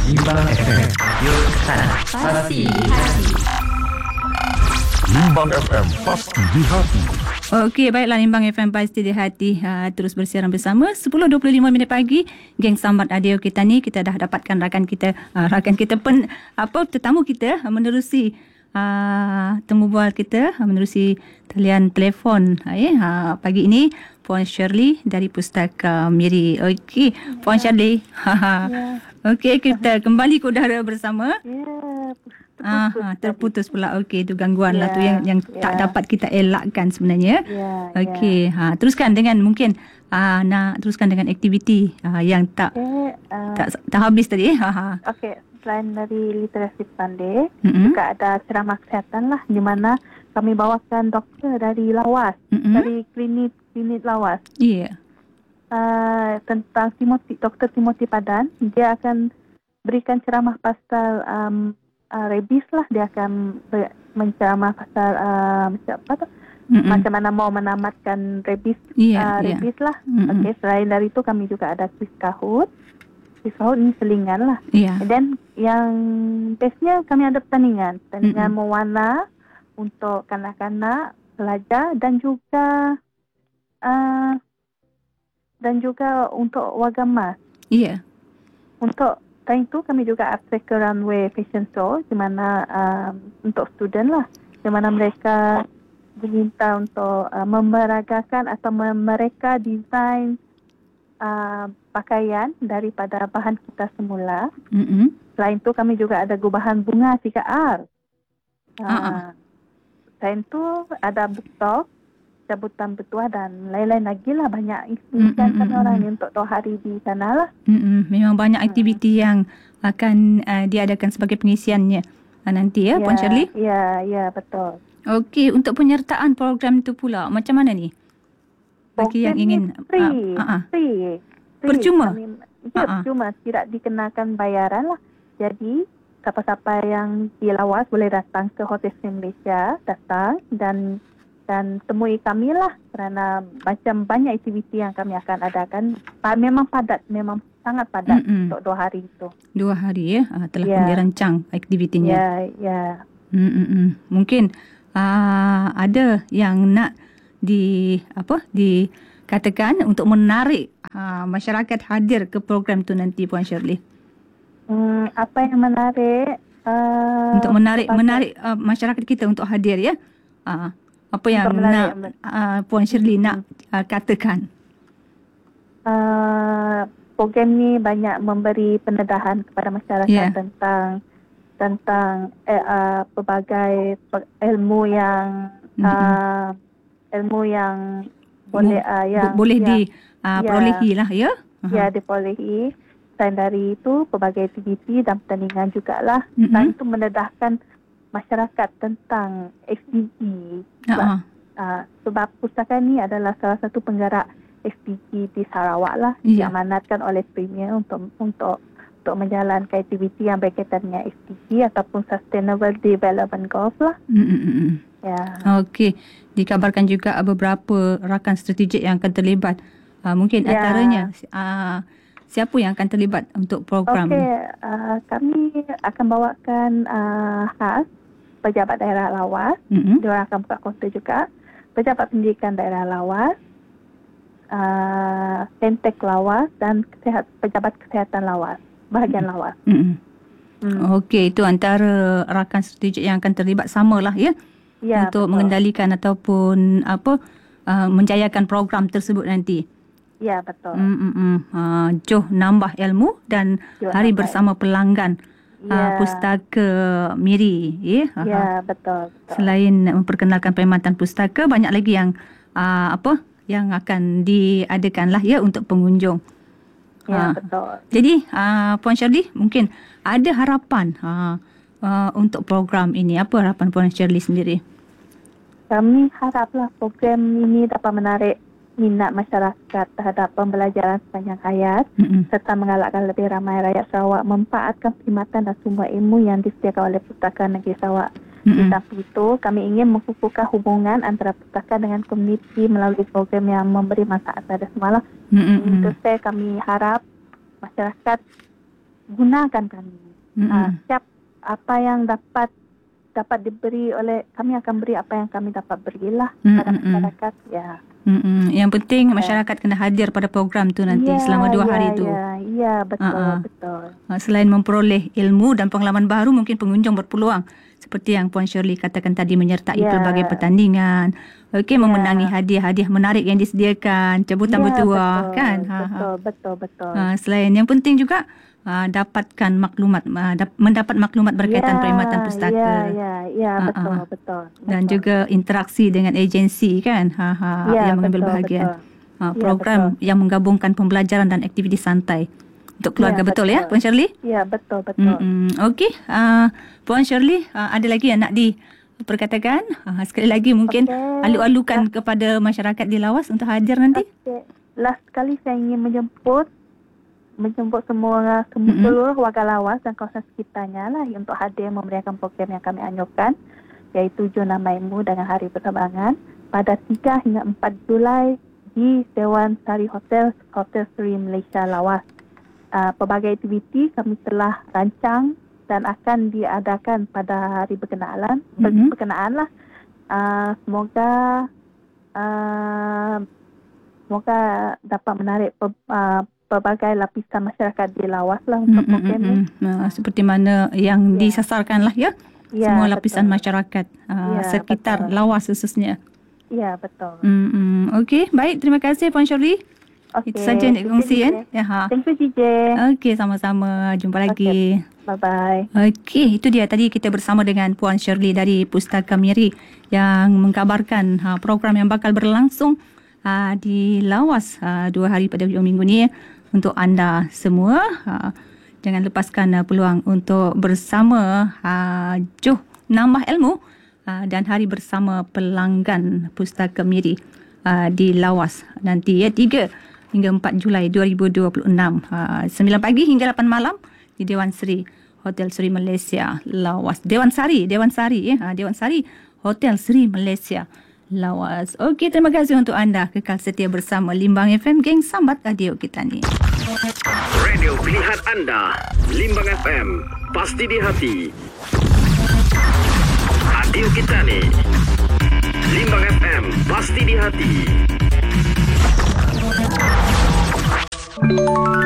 Bimbang FM, Yuk Sana, pasti di hati. Bimbang FM, pasti di hati. Okey, baiklah, Bimbang FM pasti di hati. Terus bersiaran bersama 10.25 minit pagi. Geng Sambat Radio kita ni, kita dah dapatkan rakan kita tetamu kita menerusi temu bual kita, menerusi talian telefon. Pagi ini Puan Shirley dari Pustaka Miri. Okey, Puan Shirley. Okey, kita kembali ke udara bersama. Terputus pula. Okey, itu gangguan lah tu yang tak dapat kita elakkan sebenarnya. Okey, teruskan dengan mungkin nak teruskan dengan aktiviti yang tak habis tadi. Okey, selain dari literasi pandai, juga ada ceramah kesihatan lah, di mana kami bawakan doktor dari Lawas, dari klinik Lawas. Ya. Tentang Dr. Timothy Padan. Dia akan berikan ceramah pasal rabies lah. Dia akan menceramah pasal macam mana mau menamatkan rabies lah. Okey, selain dari itu kami juga ada quiz Kahoot. Quiz Kahoot ni selingan lah. Dan yang bestnya kami ada pertandingan mewarna untuk kanak-kanak, pelajar dan juga untuk warga emas. Ya. Untuk time itu kami juga upgrade ke runway fashion show, di mana untuk student lah, di mana mereka diminta untuk memeragakan atau mereka design pakaian daripada bahan kita semula. Selain itu kami juga ada gubahan bunga 3R. Selain itu ada book talk, cabutan bertuah dan lain-lain lagi lah. Banyak kami orang ni untuk 2 hari di sana lah. Memang banyak aktiviti yang akan diadakan sebagai pengisiannya nanti ya, Puan Shirley? Ya, betul. Okey, untuk penyertaan program itu pula macam mana ni? Bagi yang ingin free. Percuma? Percuma, tidak dikenakan bayaran lah. Jadi siapa-siapa yang di Lawas boleh datang ke Hotel Malaysia, datang dan temui kami lah, kerana macam banyak aktiviti yang kami akan adakan. Memang padat, memang sangat padat untuk 2 hari itu. 2 hari ya, telah pun dirancang aktivitinya. Ya. Mungkin ada yang nak dikatakan untuk menarik masyarakat hadir ke program tu nanti, Puan Shirley. Apa yang menarik? Untuk menarik masyarakat kita untuk hadir ya. Apa yang nak Puan Shirley nak katakan? Program ni banyak memberi pendedahan kepada masyarakat tentang pelbagai ilmu yang boleh diperolehi lah ya. Ya, diperolehi. Selain dari itu, pelbagai aktiviti dan pertandingan jugalah. Selain itu mendedahkan masyarakat tentang SDG. Sebab pustaka ni adalah salah satu penggerak SDG di Sarawak lah, diamanatkan oleh Premier untuk menjalankan aktiviti yang berkaitan dengan SDG ataupun Sustainable Development Goals lah. Okey, dikabarkan juga beberapa rakan strategik yang akan terlibat. Mungkin antaranya siapa yang akan terlibat untuk program? Kami akan bawakan khas pejabat daerah Lawas. Diorang akan buka konter juga. Pejabat pendidikan daerah Lawas, Sentek Lawas dan pejabat kesihatan Lawas, bahagian Lawas. Okey, itu antara rakan strategik yang akan terlibat samalah ya. Untuk mengendalikan ataupun menjayakan program tersebut nanti. Ya, betul. Joh nambah ilmu dan hari bersama pelanggan Pustaka Miri. Ya, betul. Selain memperkenalkan perkhidmatan pustaka, banyak lagi yang yang akan diadakan lah ya untuk pengunjung. Ya, betul. Jadi Puan Shirley, mungkin ada harapan untuk program ini. Apa harapan Puan Shirley sendiri? Kami haraplah program ini dapat menarik minat masyarakat terhadap pembelajaran sepanjang hayat serta menggalakkan lebih ramai rakyat Sarawak memanfaatkan perkhidmatan dan sumber ilmu yang disediakan oleh Pustaka Negeri Sarawak. Di samping itu, kami ingin mengukuhkan hubungan antara pustaka dengan komuniti melalui program yang memberi manfaat pada semua. Itu kami harap masyarakat gunakan kami. Mm-mm. Setiap apa yang dapat diberi oleh kami akan beri apa yang kami dapat berilah pada masyarakat. Ya. Yang penting masyarakat kena hadir pada program tu nanti selama 2 hari tu. Ya, betul. Selain memperoleh ilmu dan pengalaman baru, mungkin pengunjung berpeluang seperti yang Puan Shirley katakan tadi, menyertai pelbagai pertandingan. Okey, memenangi hadiah-hadiah menarik yang disediakan, cabutan bertuah kan. Betul. Selain yang penting juga dapatkan maklumat, mendapat maklumat berkaitan perkhidmatan pustaka. Betul. Dan juga interaksi dengan agensi kan, yang mengambil bahagian. Program yang menggabungkan pembelajaran dan aktiviti santai untuk keluarga, betul ya Puan Shirley? Ya, betul. Okey, Puan Shirley, ada lagi yang nak diperkatakan? Sekali lagi mungkin alu-alukan kepada masyarakat di Lawas untuk hadir nanti. Last kali saya ingin menjemput semua seluruh warga Lawas dan kawasan sekitarnya lah untuk hadir memberikan program yang kami anjurkan, iaitu Zona Maimu dengan Hari Pertambangan pada 3 hingga 4 Julai di Dewan Sari Hotel Seri Malaysia Lawas. Pelbagai aktiviti kami telah rancang dan akan diadakan pada hari berkenaan lah. Semoga dapat menarik pelbagai lapisan masyarakat di Lawas lah untuk program ini. Seperti mana yang disasarkan lah ya. Semua lapisan masyarakat sekitar Lawas khususnya. Ya, betul. Okey, baik. Terima kasih Puan Shirley. Itu saja yang dikongsi kan. Thank you, DJ. Okey, sama-sama. Jumpa lagi. Bye-bye. Okey, itu dia tadi kita bersama dengan Puan Shirley dari Pustaka Miri yang mengkabarkan program yang bakal berlangsung di Lawas 2 hari pada hujung minggu ni untuk anda semua. Jangan lepaskan peluang untuk bersama nambah ilmu dan hari bersama pelanggan Pustaka Miri di Lawas nanti 3 hingga 4 Julai 2026 9 pagi hingga 8 malam di Dewan Seri Hotel Seri Malaysia Lawas. Dewan Sari Hotel Seri Malaysia Lawas. Okey, terima kasih untuk anda kekal setia bersama Limbang FM, geng sambat radio kita ni. Radio pilihan anda, Limbang FM, pasti di hati. Radio kita ni, Limbang FM, pasti di hati.